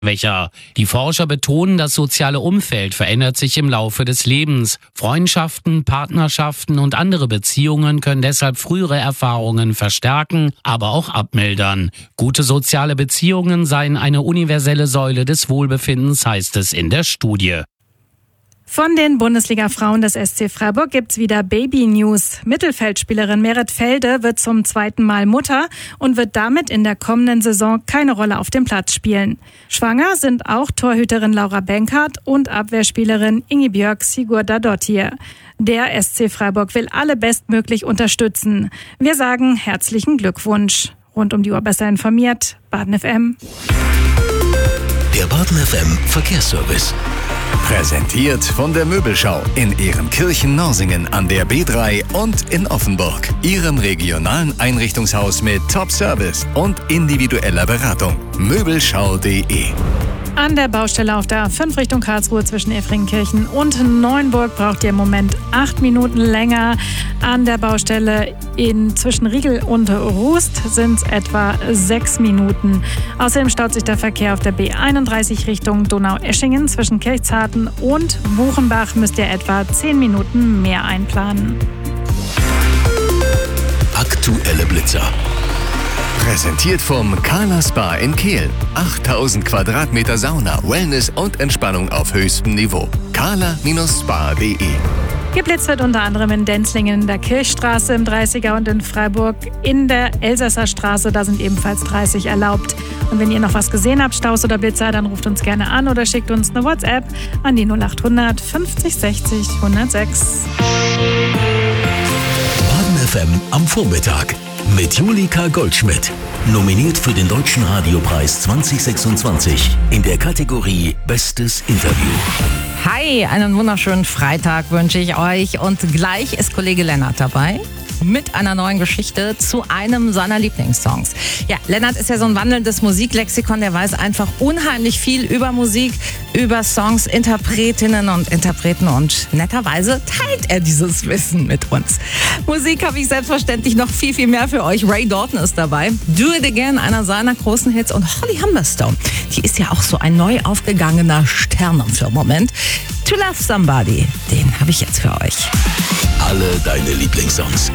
Welcher? Die Forscher betonen, das soziale Umfeld verändert sich im Laufe des Lebens. Freundschaften, Partnerschaften und andere Beziehungen können deshalb frühere Erfahrungen verstärken, aber auch abmildern. Gute soziale Beziehungen seien eine universelle Säule des Wohlbefindens, heißt es in der Studie. Von den Bundesliga-Frauen des SC Freiburg gibt's wieder Baby-News. Mittelfeldspielerin Meret Felde wird zum zweiten Mal Mutter und wird damit in der kommenden Saison keine Rolle auf dem Platz spielen. Schwanger sind auch Torhüterin Laura Benkert und Abwehrspielerin Ingebjörg Sigurdardottir. Der SC Freiburg will alle bestmöglich unterstützen. Wir sagen herzlichen Glückwunsch. Rund um die Uhr besser informiert, Baden FM. Der Baden FM Verkehrsservice. Präsentiert von der Möbelschau in Ehrenkirchen-Norsingen an der B3 und in Offenburg. Ihrem regionalen Einrichtungshaus mit Top-Service und individueller Beratung. Möbelschau.de. An der Baustelle auf der A5 Richtung Karlsruhe zwischen Efringkirchen und Neuenburg braucht ihr im Moment 8 Minuten länger. An der Baustelle zwischen Riegel und Rust sind es etwa 6 Minuten. Außerdem staut sich der Verkehr auf der B31 Richtung Donaueschingen zwischen Kirchzarten und Buchenbach. Müsst ihr etwa 10 Minuten mehr einplanen. Aktuelle Blitzer. Präsentiert vom Carla Spa in Kehl. 8000 Quadratmeter Sauna, Wellness und Entspannung auf höchstem Niveau. carla-spa.de. Geblitzt wird unter anderem in Denzlingen in der Kirchstraße im 30er und in Freiburg in der Elsasser Straße. Da sind ebenfalls 30 erlaubt. Und wenn ihr noch was gesehen habt, Staus oder Blitzer, dann ruft uns gerne an oder schickt uns eine WhatsApp an die 0800 50 60 106. Baden FM am Vormittag mit Julika Goldschmidt. Nominiert für den Deutschen Radiopreis 2026 in der Kategorie Bestes Interview. Hi, einen wunderschönen Freitag wünsche ich euch. Und gleich ist Kollege Lennart dabei mit einer neuen Geschichte zu einem seiner Lieblingssongs. Ja, Lennart ist ja so ein wandelndes Musiklexikon, der weiß einfach unheimlich viel über Musik, über Songs, Interpretinnen und Interpreten und netterweise teilt er dieses Wissen mit uns. Musik habe ich selbstverständlich noch viel, viel mehr für euch. Ray Dalton ist dabei, Do It Again, einer seiner großen Hits, und Holly Humberstone, die ist ja auch so ein neu aufgegangener Stern für den Moment. To Love Somebody, den habe ich jetzt für euch. Alle deine Lieblingssongs